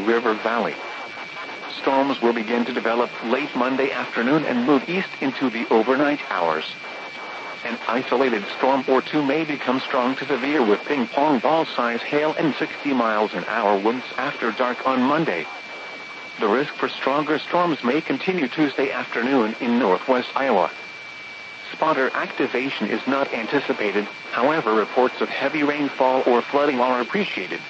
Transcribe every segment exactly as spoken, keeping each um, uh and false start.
River Valley. Storms will begin to develop late Monday afternoon and move east into the overnight hours. An isolated storm or two may become strong to severe with ping-pong ball-size hail and sixty miles an hour winds after dark on Monday. The risk for stronger storms may continue Tuesday afternoon in northwest Iowa. Spotter activation is not anticipated, however reports of heavy rainfall or flooding are appreciated.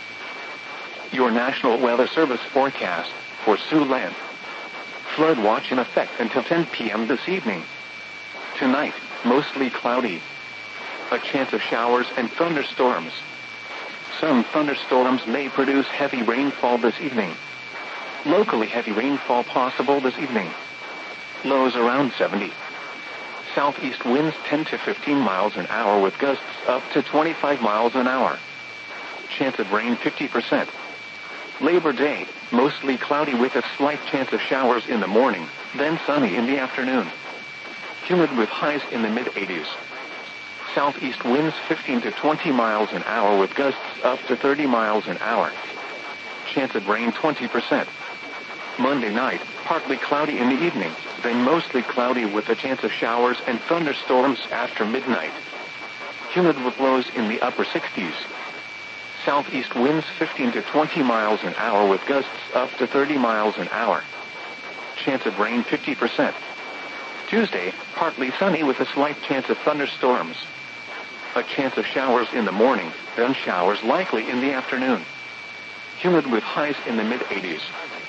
Your National Weather Service forecast for Siouxland. Flood watch in effect until ten p.m. this evening. Tonight, mostly cloudy. A chance of showers and thunderstorms. Some thunderstorms may produce heavy rainfall this evening. Locally heavy rainfall possible this evening. Lows around seventy. Southeast winds ten to fifteen miles an hour with gusts up to twenty-five miles an hour. Chance of rain fifty percent. Labor Day, mostly cloudy with a slight chance of showers in the morning, then sunny in the afternoon. Humid with highs in the mid-eighties. Southeast winds fifteen to twenty miles an hour with gusts up to thirty miles an hour. Chance of rain twenty percent. Monday night, partly cloudy in the evening, then mostly cloudy with a chance of showers and thunderstorms after midnight. Humid with lows in the upper sixties. Southeast winds fifteen to twenty miles an hour with gusts up to thirty miles an hour. Chance of rain fifty percent. Tuesday, partly sunny with a slight chance of thunderstorms. A chance of showers in the morning, then showers likely in the afternoon. Humid with highs in the mid-eighties.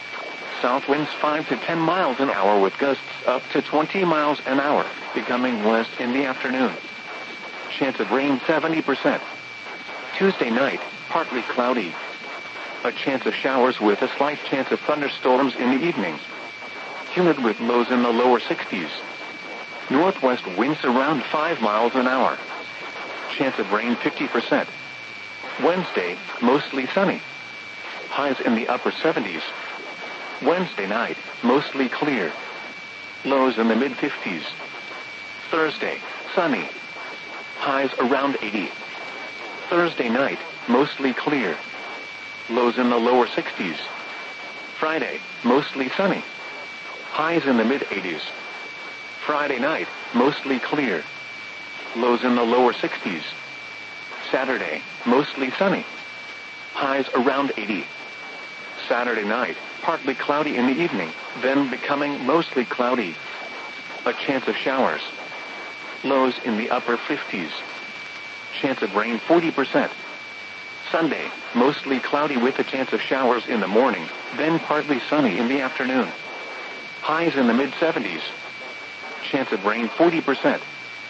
South winds five to ten miles an hour with gusts up to twenty miles an hour, becoming west in the afternoon. Chance of rain seventy percent. Tuesday night, partly cloudy. A chance of showers with a slight chance of thunderstorms in the evening. Humid with lows in the lower sixties. Northwest winds around five miles an hour. Chance of rain fifty percent. Wednesday, mostly sunny. Highs in the upper seventies. Wednesday night, mostly clear. Lows in the mid-fifties. Thursday, sunny. Highs around eighty. Thursday night, mostly clear. Lows in the lower sixties. Friday, mostly sunny. Highs in the mid-eighties. Friday night, mostly clear. Lows in the lower sixties. Saturday, mostly sunny. Highs around eighty. Saturday night, partly cloudy in the evening, then becoming mostly cloudy. A chance of showers. Lows in the upper fifties. Chance of rain forty percent. Sunday, mostly cloudy with a chance of showers in the morning, then partly sunny in the afternoon. Highs in the mid-seventies. Chance of rain forty percent.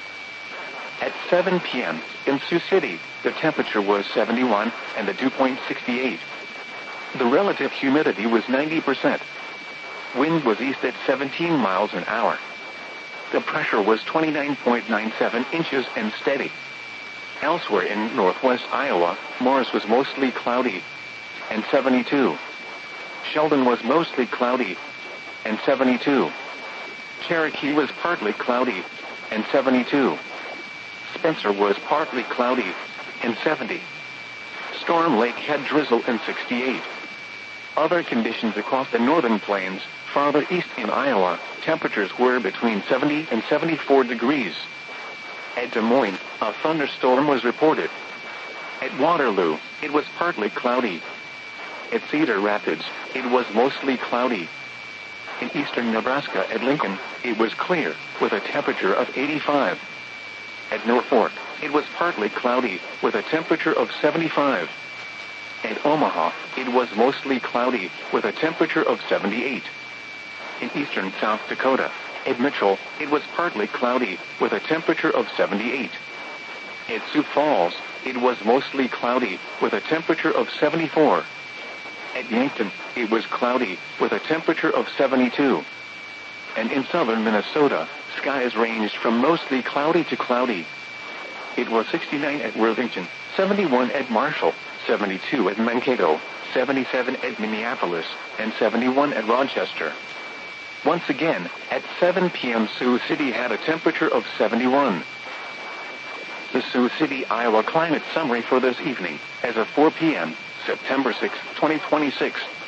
At seven p.m. in Sioux City, the temperature was seventy-one and the dew point sixty-eight. The relative humidity was ninety percent. Wind was east at seventeen miles an hour. The pressure was twenty-nine point nine seven inches and steady. Elsewhere in northwest Iowa, Morris was mostly cloudy and seventy-two. Sheldon was mostly cloudy and seventy-two. Cherokee was partly cloudy and seventy-two. Spencer was partly cloudy and seventy. Storm Lake had drizzle and sixty-eight. Other conditions across the northern plains, farther east in Iowa, temperatures were between seventy and seventy-four degrees. At Des Moines, a thunderstorm was reported. At Waterloo, it was partly cloudy. At Cedar Rapids, it was mostly cloudy. In eastern Nebraska at Lincoln, it was clear, with a temperature of eighty-five. At Norfolk, it was partly cloudy, with a temperature of seventy-five. At Omaha, it was mostly cloudy, with a temperature of seventy-eight. In eastern South Dakota, at Mitchell, it was partly cloudy, with a temperature of seventy-eight. At Sioux Falls, it was mostly cloudy, with a temperature of seventy-four. At Yankton, it was cloudy, with a temperature of seventy-two. And in southern Minnesota, skies ranged from mostly cloudy to cloudy. It was sixty-nine at Worthington, seventy-one at Marshall, seventy-two at Mankato, seventy-seven at Minneapolis, and seventy-one at Rochester. Once again, at seven p.m. Sioux City had a temperature of seventy-one. The Sioux City, Iowa climate summary for this evening, as of four p.m., September sixth, twenty twenty-six.